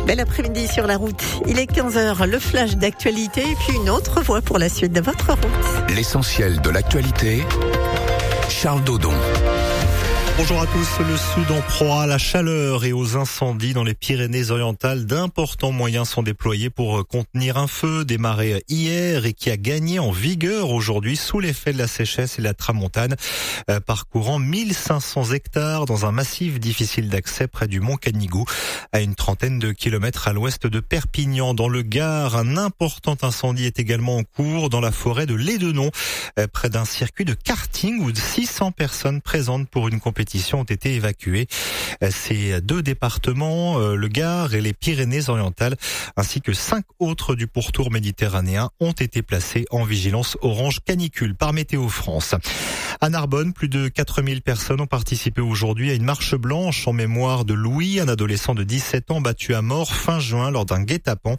Bel après-midi sur la route. Il est 15h, le flash d'actualité et puis une autre voie pour la suite de votre route. L'essentiel de l'actualité, Charles Dodon. Bonjour à tous. Le Sud en proie à la chaleur et aux incendies dans les Pyrénées-Orientales. D'importants moyens sont déployés pour contenir un feu démarré hier et qui a gagné en vigueur aujourd'hui sous l'effet de la sécheresse et la tramontane, parcourant 1500 hectares dans un massif difficile d'accès près du Mont Canigou, à une trentaine de kilomètres à l'ouest de Perpignan. Dans le Gard, un important incendie est également en cours dans la forêt de Lédenon, près d'un circuit de karting où 600 personnes présentes pour une compétition ont été évacuées. Ces deux départements, le Gard et les Pyrénées-Orientales, ainsi que 5 autres du pourtour méditerranéen, ont été placés en vigilance orange canicule par Météo France. À Narbonne, plus de 4000 personnes ont participé aujourd'hui à une marche blanche en mémoire de Louis, un adolescent de 17 ans battu à mort fin juin lors d'un guet-apens.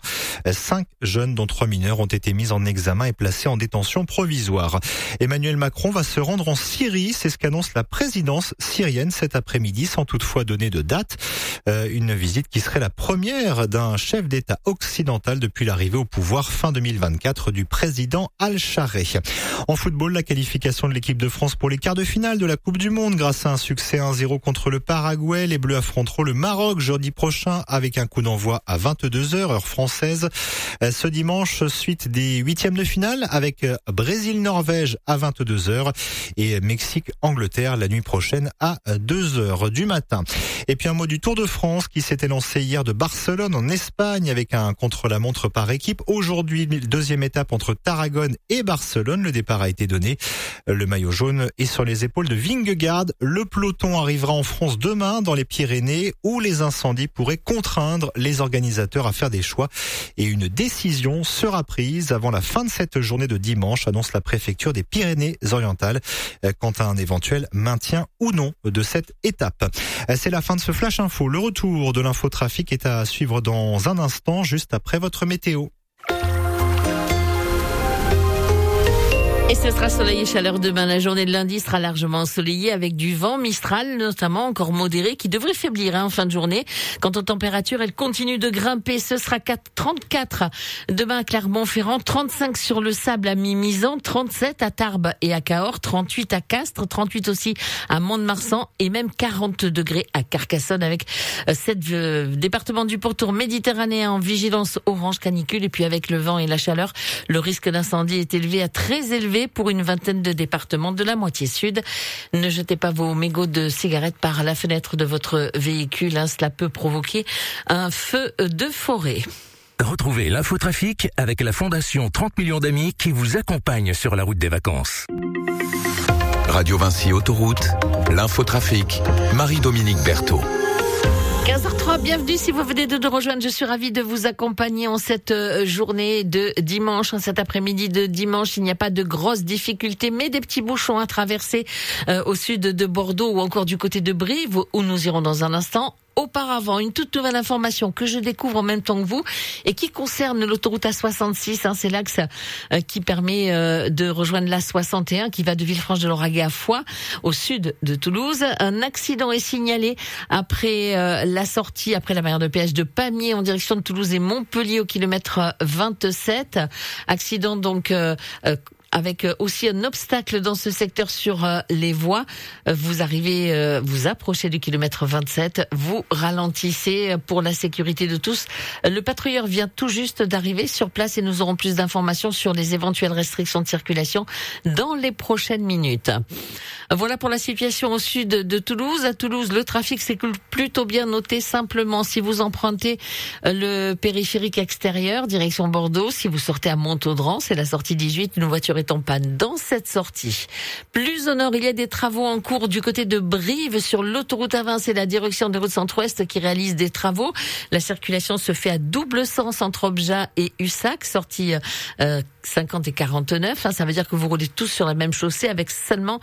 5 jeunes, dont 3 mineurs, ont été mis en examen et placés en détention provisoire. Emmanuel Macron va se rendre en Syrie, c'est ce qu'annonce la présidence syrienne cet après-midi, sans toutefois donner de date. Une visite qui serait la première d'un chef d'État occidental depuis l'arrivée au pouvoir fin 2024 du président Al-Charré. En football, la qualification de l'équipe de France pour les quarts de finale de la Coupe du Monde grâce à un succès 1-0 contre le Paraguay. Les Bleus affronteront le Maroc jeudi prochain avec un coup d'envoi à 22h heure française. Ce dimanche, suite des huitièmes de finale avec Brésil-Norvège à 22h et Mexique-Angleterre la nuit prochaine à 2h du matin. Et puis un mot du Tour de France qui s'était lancé hier de Barcelone en Espagne avec un contre-la-montre par équipe. Aujourd'hui, deuxième étape entre Tarragone et Barcelone. Le départ a été donné. Le maillot jaune est sur les épaules de Vingegaard. Le peloton arrivera en France demain dans les Pyrénées où les incendies pourraient contraindre les organisateurs à faire des choix. Et une décision sera prise avant la fin de cette journée de dimanche, annonce la préfecture des Pyrénées-Orientales, quant à un éventuel maintien ou non de cette étape. C'est la fin de ce Flash Info. Le retour de l'infotrafic est à suivre dans un instant, juste après votre météo. Et ce sera soleil et chaleur demain. La journée de lundi sera largement ensoleillée avec du vent Mistral, notamment encore modéré, qui devrait faiblir en fin de journée. Quant aux températures, elles continuent de grimper. Ce sera 34 demain à Clermont-Ferrand, 35 sur le Sable à Mimizan, 37 à Tarbes et à Cahors, 38 à Castres, 38 aussi à Mont-de-Marsan et même 40 degrés à Carcassonne avec 7 départements du pourtour méditerranéen en vigilance orange canicule. Et puis avec le vent et la chaleur, le risque d'incendie est élevé à très élevé pour une vingtaine de départements de la moitié sud. Ne jetez pas vos mégots de cigarettes par la fenêtre de votre véhicule, cela peut provoquer un feu de forêt. Retrouvez l'infotrafic avec la Fondation 30 millions d'amis qui vous accompagne sur la route des vacances. Radio Vinci Autoroute, l'infotrafic, Marie-Dominique Berthaud. 15h03, bienvenue si vous venez de nous rejoindre. Je suis ravie de vous accompagner en cette journée de dimanche, en cet après-midi de dimanche. Il n'y a pas de grosses difficultés, mais des petits bouchons à traverser au sud de Bordeaux ou encore du côté de Brive, où nous irons dans un instant. Auparavant, une toute nouvelle information que je découvre en même temps que vous et qui concerne l'autoroute A66. C'est l'axe qui permet de rejoindre l'A61 qui va de Villefranche-de-Lauragais à Foix, au sud de Toulouse. Un accident est signalé après la sortie, après la barrière de péage de Pamiers en direction de Toulouse et Montpellier au kilomètre 27. Accident donc avec aussi un obstacle dans ce secteur sur les voies. Vous arrivez, vous approchez du kilomètre 27, vous ralentissez pour la sécurité de tous. Le patrouilleur vient tout juste d'arriver sur place et nous aurons plus d'informations sur les éventuelles restrictions de circulation dans les prochaines minutes. Voilà pour la situation au sud de Toulouse. À Toulouse, le trafic s'écoule plutôt bien. Notez simplement si vous empruntez le périphérique extérieur, direction Bordeaux, si vous sortez à Montaudran, c'est la sortie 18, une voiture est en panne dans cette sortie. Plus au nord, il y a des travaux en cours du côté de Brive sur l'autoroute A20, c'est la direction des routes centre-ouest qui réalise des travaux. La circulation se fait à double sens entre Objat et Ussac, sortie 50 et 49. Ça veut dire que vous roulez tous sur la même chaussée avec seulement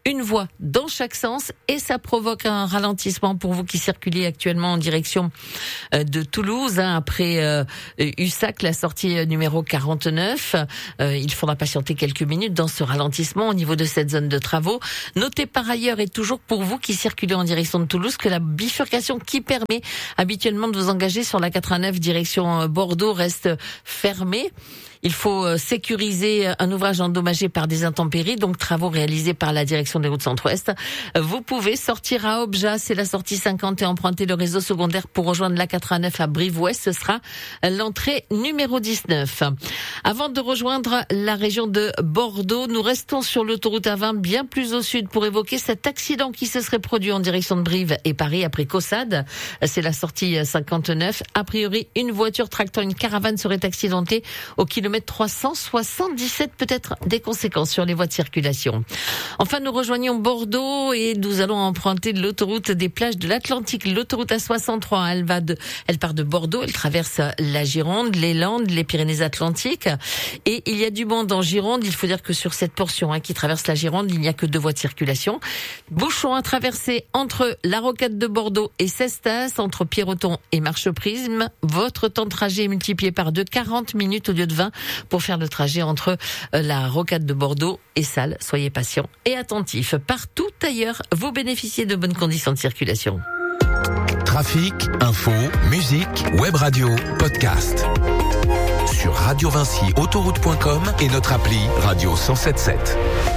une voie dans chaque sens et ça provoque un ralentissement pour vous qui circulez actuellement en direction de Toulouse, après Ussac, la sortie numéro 49. Il faudra patienter quelques minutes dans ce ralentissement au niveau de cette zone de travaux. Notez par ailleurs, et toujours pour vous qui circulez en direction de Toulouse, que la bifurcation qui permet habituellement de vous engager sur la 89 direction Bordeaux reste fermée. Il faut sécuriser un ouvrage endommagé par des intempéries, donc travaux réalisés par la direction des routes centre-ouest. Vous pouvez sortir à Obja, c'est la sortie 50 et emprunter le réseau secondaire pour rejoindre la 89 à Brive-Ouest. Ce sera l'entrée numéro 19. Avant de rejoindre la région de Bordeaux, nous restons sur l'autoroute A20 bien plus au sud pour évoquer cet accident qui se serait produit en direction de Brive et Paris après Caussade. C'est la sortie 59. A priori, une voiture tractant une caravane serait accidentée au kilomètre 377, peut-être des conséquences sur les voies de circulation. Enfin, nous rejoignons Bordeaux et nous allons emprunter l'autoroute des plages de l'Atlantique. L'autoroute A63, elle part de Bordeaux, elle traverse la Gironde, les Landes, les Pyrénées-Atlantiques. Et il y a du monde en Gironde. Il faut dire que sur cette portion qui traverse la Gironde, il n'y a que 2 voies de circulation. Bouchon à traverser entre la Rocade de Bordeaux et Cestas, entre Pierreton et Marcheprisme. Votre temps de trajet est multiplié par 2, 40 minutes au lieu de 20 pour faire le trajet entre la Rocade de Bordeaux et Salles. Soyez patients et attentifs. Partout ailleurs, vous bénéficiez de bonnes conditions de circulation. Trafic, info, musique, web radio, podcast. Sur radiovincyautoroute.com et notre appli Radio 1077.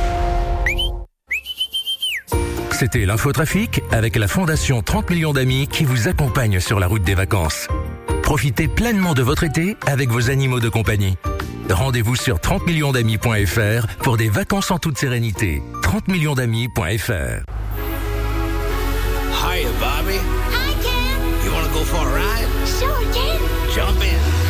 C'était l'infotrafic avec la Fondation 30 millions d'amis qui vous accompagne sur la route des vacances. Profitez pleinement de votre été avec vos animaux de compagnie. Rendez-vous sur 30millionsdamis.fr pour des vacances en toute sérénité. 30millionsdamis.fr. Hiya, Bobby. Hi, Ken. You want to go for a ride? Sure, Ken. Jump in.